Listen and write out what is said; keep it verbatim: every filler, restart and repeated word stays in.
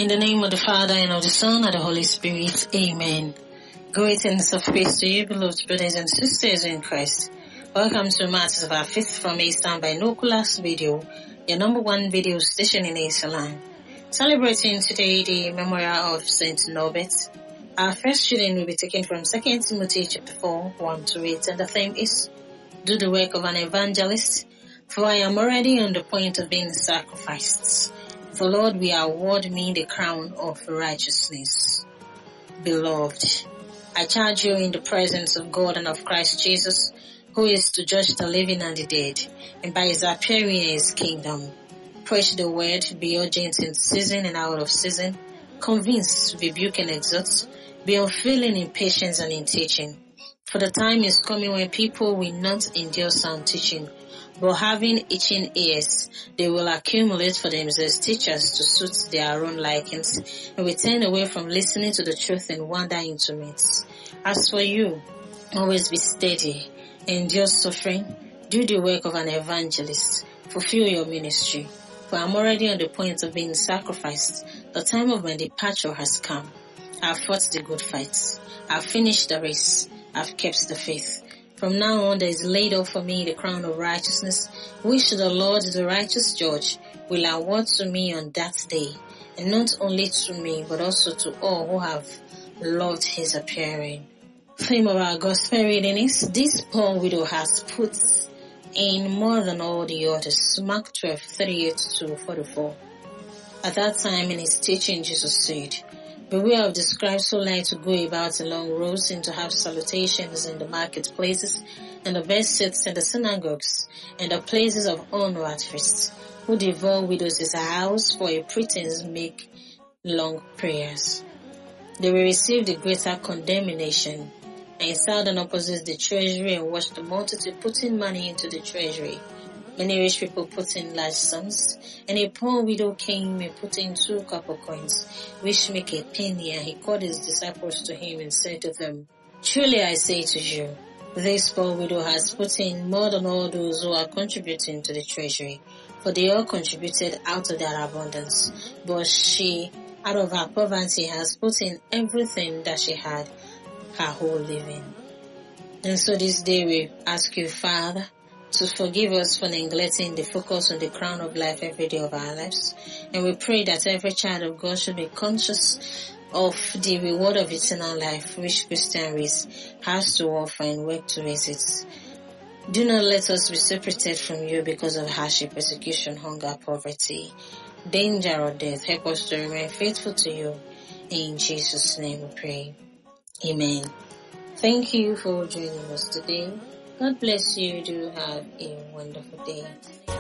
In the name of the Father, and of the Son, and of the Holy Spirit. Amen. Greetings of peace to you, beloved brothers and sisters in Christ. Welcome to Matters of Our Faith from Eastern Binoculars Video, your number one video station in Islam. Celebrating today the memorial of Saint Norbert. Our first reading will be taken from Second Timothy chapter four, one to eight, and the theme is, Do the work of an evangelist, for I am already on the point of being sacrificed. For Lord will award me the crown of righteousness. Beloved, I charge you in the presence of God and of Christ Jesus, who is to judge the living and the dead, and by his appearing in his kingdom. Preach the word, be urgent in season and out of season, convince, rebuke and exhort, be unfailing in patience and in teaching. For the time is coming when people will not endure sound teaching, but having itching ears, they will accumulate for themselves teachers to suit their own likings, and will turn away from listening to the truth and wander into myths. As for you, always be steady, endure suffering, do the work of an evangelist, fulfill your ministry. For I am already on the point of being sacrificed. The time of my departure has come. I have fought the good fight. I have finished the race. I have kept the faith. From now on there is laid up for me the crown of righteousness, which the Lord, the righteous judge, will award to me on that day, and not only to me, but also to all who have loved his appearing. Theme of our gospel reading is, this poor widow has put in more than all the others. Mark twelve, thirty-eight to forty-four. At that time in his teaching, Jesus said, Beware of the scribes who like to go about along roads and to have salutations in the marketplaces, and the best seats in the synagogues, and the places of honor at feasts, who devour widows' house for a pretense make long prayers. They will receive the greater condemnation. And sat down opposite the treasury and watched the multitude putting money into the treasury. Many rich people put in large sums, and a poor widow came and put in two copper coins, which make a penny, and he called his disciples to him and said to them, Truly I say to you, this poor widow has put in more than all those who are contributing to the treasury, for they all contributed out of their abundance, but she, out of her poverty, has put in everything that she had, her whole living. And so this day we ask you, Father, to forgive us for neglecting the focus on the crown of life every day of our lives. And we pray that every child of God should be conscious of the reward of eternal life which Christian race has to offer and work towards it. Do not let us be separated from you because of hardship, persecution, hunger, poverty, danger or death. Help us to remain faithful to you. In Jesus' name we pray. Amen. Thank you for joining us today. God bless you. Do have a wonderful day.